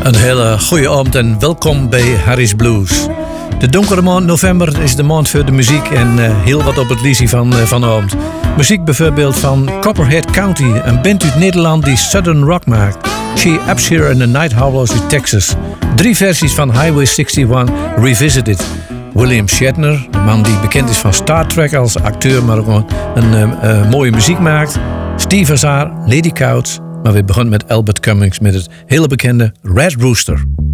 Een hele goede avond en welkom bij Harry's Blues. De donkere maand november is de maand voor de muziek en heel wat op het liedje van vanavond. Muziek bijvoorbeeld van Copperhead County, een band uit Nederland die Southern Rock maakt. She Ups Here in the Night Howlers uit Texas. 3 versies van Highway 61 Revisited. William Shatner, de man die bekend is van Star Trek als acteur, maar ook een mooie muziek maakt. Steve Azar, Lady Couch. Maar we begonnen met Albert Cummings met het hele bekende Red Rooster.